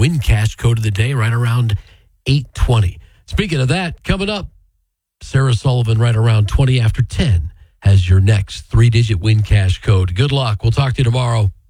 Win Cash code of the day right around 8:20. Speaking of that, coming up, Sarah Sullivan right around 20 after 10 has your next 3-digit Win Cash code. Good luck. We'll talk to you tomorrow.